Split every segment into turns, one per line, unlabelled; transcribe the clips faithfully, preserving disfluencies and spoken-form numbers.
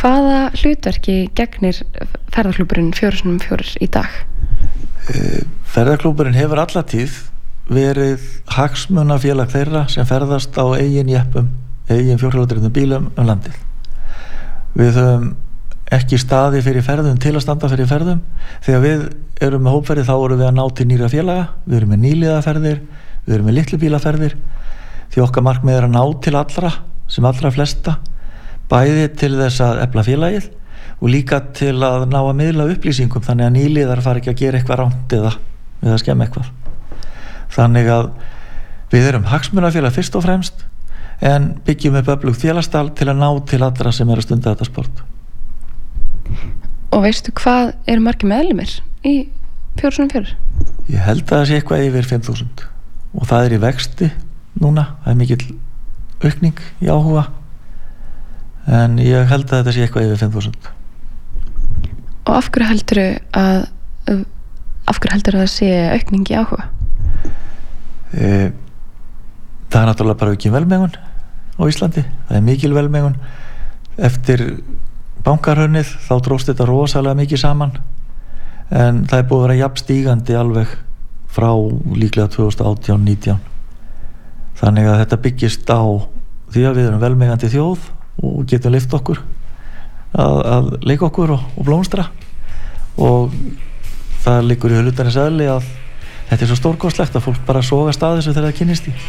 Hvaða hlutverki gegnir ferðaklúbburinn fjögur sinnum fjórir í dag?
Ferðaklúbburinn hefur alla tíð verið hagsmunafélag þeirra sem ferðast á eigin jeppum, eigin fjórhjóladrifnum bílum um landið. Við höfum ekki staði fyrir ferðum til að standa fyrir ferðum. Þegar við erum með hópferði þá erum við að ná til nýra félaga, við erum með nýliðaferðir, við erum með litlu bílaferðir, því okkar markmið er að ná til allra, sem allra flesta, bæði til þess að efla félagið og líka til að ná að miðla upplýsingum þannig að nýliðar fara ekki að gera eitthvað rangt eða, eða skemma eitthvað. Þannig að við erum hagsmunafélag fyrst og fremst en byggjum upp öflugt félagstal til að ná til allra sem er að stunda þetta sport.
Og veistu hvað eru margir meðlimir í fjögur sinnum fjórir?
Ég held að það sé eitthvað yfir fimm þúsund og það er í vexti núna, það er mikill aukning í áhuga en ég held að þetta sé eitthvað yfir fimm þúsund.
Og af hverju heldurðu að af hverju heldurðu að það sé aukning í áhuga?
E, það er náttúrulega bara aukin velmegun á Íslandi, það er mikil velmegun eftir bankarhrunnið, þá dróst þetta rosalega mikið saman en það er búið að vera jafn stígandi alveg frá líklega tvö þúsund og átján nítján. Þannig að þetta byggist á því að við erum velmegandi þjóð og getum lyft okkur að, að leika okkur og, og blómstra og það liggur í hlutarins eðli að þetta er svo stórkostlegt að fólk bara sogast að þessu þegar það kynnist í.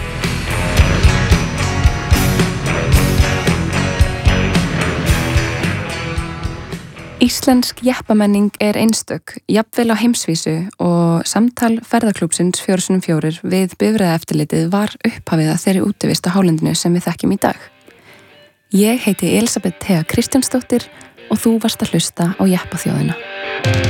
Íslensk jeppamenning er einstök, jafnvel á heimsvísu og samtal ferðaklúbbsins fjögur sinnum fjórir við bifreiðaeftirlitið var upphafið að þeirri útivist á hálendinu sem við þekkjum í dag. Ég heiti Elisabeth Thea Kristjánsdóttir og þú varst að hlusta á Jeppaþjóðina.